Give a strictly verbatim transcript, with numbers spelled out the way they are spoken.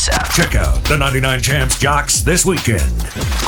S F. Check out the ninety-nine Champs Jocks this weekend